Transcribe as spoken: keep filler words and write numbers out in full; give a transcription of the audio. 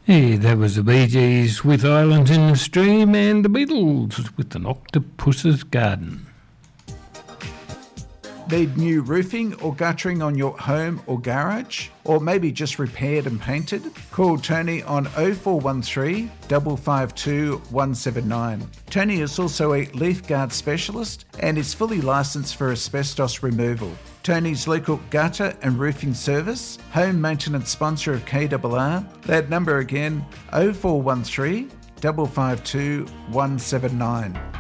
Hey, that was the Bee Gees with Islands in the Stream and the Beatles with an Octopus's Garden. Need new roofing or guttering on your home or garage? Or maybe just repaired and painted? Call Tony on oh four one three, five five two, one seven nine. Tony is also a leaf guard specialist and is fully licensed for asbestos removal. Tony's local gutter and roofing service, home maintenance sponsor of K R R. That number again, oh four one three, five five two, one seven nine.